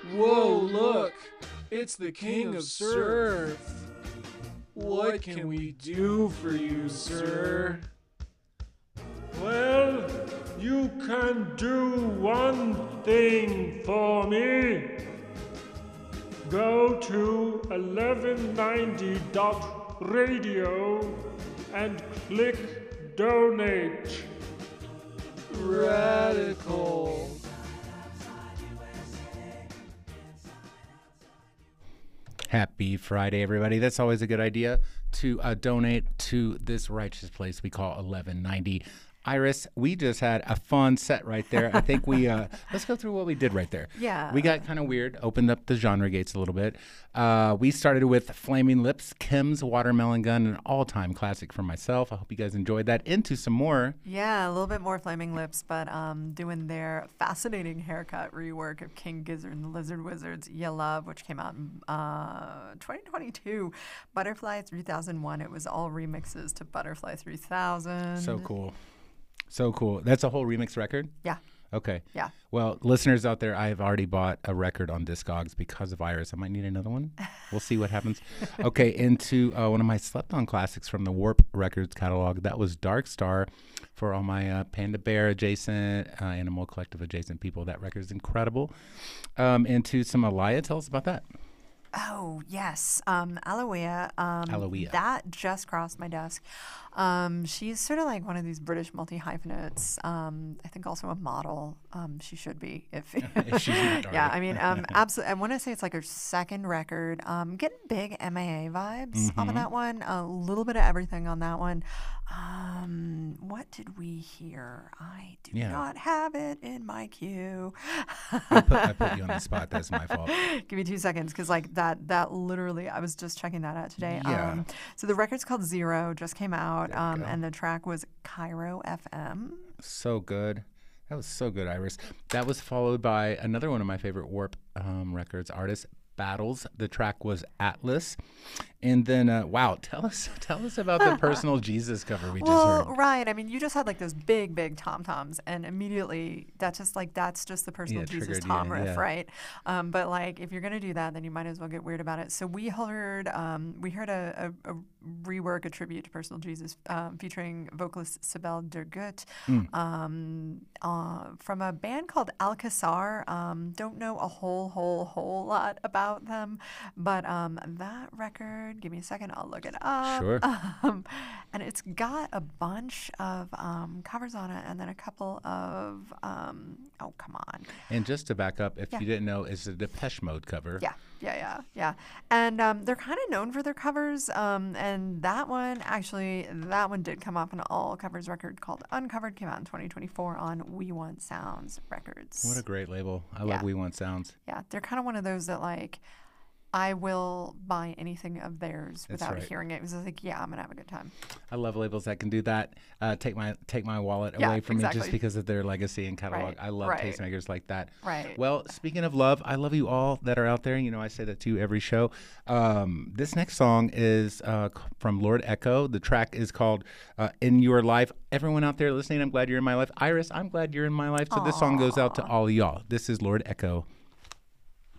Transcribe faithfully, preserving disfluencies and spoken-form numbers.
Whoa, look! It's the King of Surf! What can we do for you, sir? Well, you can do one thing for me. Go to eleven ninety dot radio and click donate. Radical. Happy Friday, everybody. That's always a good idea to uh, donate to this righteous place we call eleven ninety. Iris, we just had a fun set right there. I think we, uh, let's go through what we did right there. Yeah. We got kind of weird, opened up the genre gates a little bit. Uh, we started with Flaming Lips, Kim's Watermelon Gun, an all-time classic for myself. I hope you guys enjoyed that. Into some more. Yeah, a little bit more Flaming Lips, but um, doing their fascinating haircut rework of King Gizzard and the Lizard Wizards, Ya Love, which came out in uh, twenty twenty-two. Butterfly three thousand one, it was all remixes to Butterfly three thousand. So cool. So cool. That's a whole remix record? Yeah. Okay. Yeah. Well, listeners out there, I have already bought a record on Discogs because of Iris. I might need another one. We'll see what happens. Okay, into uh, one of my slept-on classics from the Warp Records catalog. That was Dark Star for all my uh, Panda Bear adjacent, uh, Animal Collective adjacent people. That record is incredible. Um, into some Aliyah. Tell us about that. Oh, yes. Um, Aloia. Um, Aloia. That just crossed my desk. Um, she's sort of like one of these British multi-hyphenates. Um, I think also a model. Um, she should be. If, If she's not Yeah, already. I mean, um, absolutely. I want to say it's like her second record. Um, getting big M A A vibes off of that one. A little bit of everything on that one. Um, what did we hear? I do Yeah. not have it in my queue. I put, I put you on the spot. That's my fault. Give me two seconds, because like that, that literally, I was just checking that out today. Yeah. Um, so the record's called Zero, just came out, There we um, go. and the track was Cairo F M. So good. That was so good, Iris. That was followed by another one of my favorite Warp um, Records artists, Battles. The track was Atlas. And then, uh, wow, tell us tell us about the Personal Jesus cover we just Well, heard. right. I mean, you just had like those big, big tom toms, and immediately that's just like that's just the Personal Yeah, Jesus triggered you, tom riff, yeah. right? Um, but like, if you're gonna do that, then you might as well get weird about it. So we heard um, we heard a, a, a rework, a tribute to Personal Jesus, um, featuring vocalist Sibel Dergut, Mm. um, uh, from a band called Alcazar. Um, don't know a whole, whole, whole lot about them, but um, that record. Give me a second. I'll look it up. Sure. Um, and it's got a bunch of um, covers on it, and then a couple of um, oh come on, And just to back up, if Yeah. you didn't know, it's a Depeche Mode cover. yeah, yeah, yeah, yeah. And um, they're kind of known for their covers. Um, and that one actually, that one did come off an all covers record called Uncovered. Came out in twenty twenty-four on We Want Sounds Records. What a great label. I Yeah. love We Want Sounds. Yeah, they're kind of one of those that like. I will buy anything of theirs That's without right. hearing it because I think, yeah, I'm gonna have a good time. I love labels that can do that. Uh, take my take my wallet Yeah, away from me exactly. just because of their legacy and catalog. Right, I love right. tastemakers like that. Right. Well, speaking of love, I love you all that are out there. You know, I say that to you every show. Um, this next song is uh, c- from Lord Echo. The track is called uh, In Your Life. Everyone out there listening, I'm glad you're in my life. Iris, I'm glad you're in my life. So this song goes out to all of y'all. This is Lord Echo.